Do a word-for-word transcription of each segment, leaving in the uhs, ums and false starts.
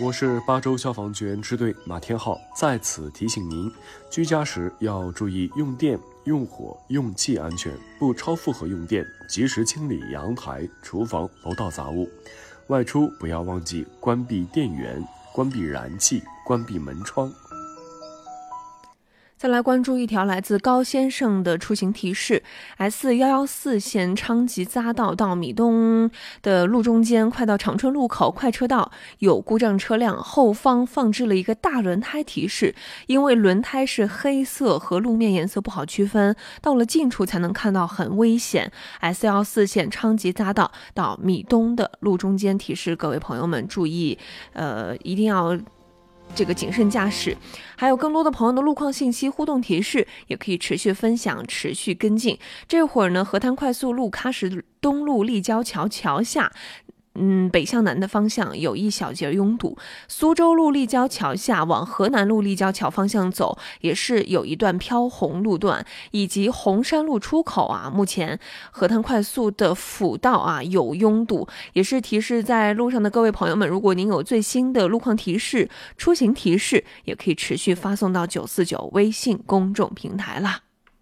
我是巴州消防局支队马天浩，在此提醒您，居家时要注意用电、用火、用气安全，不超负荷用电，及时清理阳台、厨房、楼道杂物。外出不要忘记关闭电源、关闭燃气、关闭门窗。 再来关注一条来自高先生的出行提示 ：S 一一四 线昌吉匝道到米东的路中间，快到长春路口快车道有故障车辆，后方放置了一个大轮胎提示，因为轮胎是黑色和路面颜色不好区分，到了近处才能看到，很危险。S 一一四 线昌吉匝道到米东的路中间提示各位朋友们注意，呃，一定要这个谨慎驾驶。还有更多的朋友的路况信息互动提示也可以持续分享，持续跟进。这会儿呢，河滩快速路喀什东路立交桥桥下嗯，北向南的方向有一小节拥堵，苏州路立交桥下往河南路立交桥方向走也是有一段飘红路段，以及红山路出口啊，目前河滩快速的辅道啊有拥堵，也是提示在路上的各位朋友们，如果您有最新的路况提示、出行提示，也可以持续发送到九四九微信公众平台啦。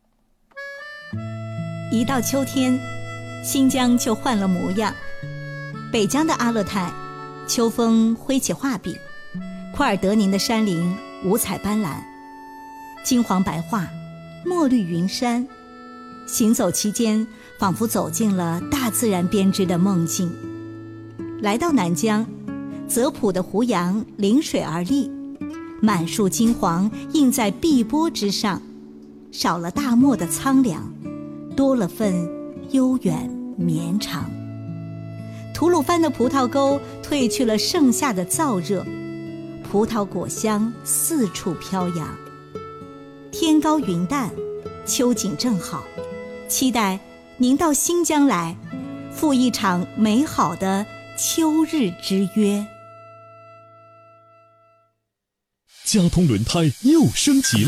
一到秋天，新疆就换了模样。北疆的阿勒泰，秋风挥起画笔，库尔德宁的山林五彩斑斓，金黄白桦，墨绿云山。行走期间，仿佛走进了大自然编织的梦境。来到南疆，泽普的胡杨临水而立，满树金黄映在碧波之上，少了大漠的苍凉，多了份悠远绵长。吐鲁番的葡萄沟褪去了盛夏的燥热，葡萄果香四处飘扬。天高云淡，秋景正好，期待您到新疆来，赴一场美好的秋日之约。 嘉通轮胎又升级了。